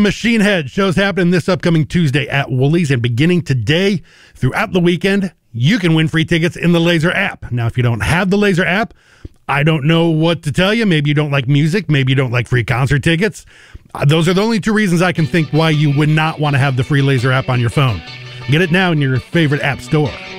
Machine Head shows happening this upcoming Tuesday at Woolies, and beginning today throughout the weekend, you can win free tickets in the Laser app. Now, if you don't have the Laser app, I don't know what to tell you. Maybe you don't like music. Maybe you don't like free concert tickets. Those are the only two reasons I can think why you would not want to have the free Laser app on your phone. Get it now in your favorite app store.